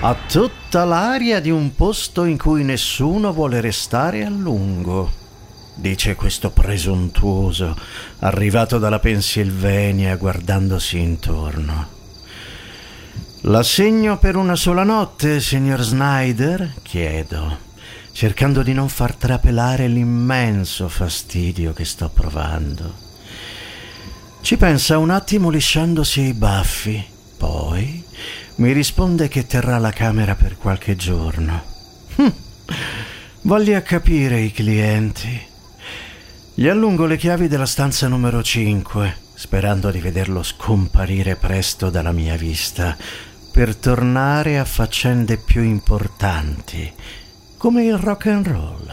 Ha tutta l'aria di un posto in cui nessuno vuole restare a lungo, dice questo presuntuoso, arrivato dalla Pennsylvania guardandosi intorno. La segno per una sola notte, signor Snyder? Chiedo, cercando di non far trapelare l'immenso fastidio che sto provando. Ci pensa un attimo lisciandosi i baffi, poi mi risponde che terrà la camera per qualche giorno. Voglia capire i clienti. Gli allungo le chiavi della stanza numero 5, sperando di vederlo scomparire presto dalla mia vista, per tornare a faccende più importanti, come il rock and roll.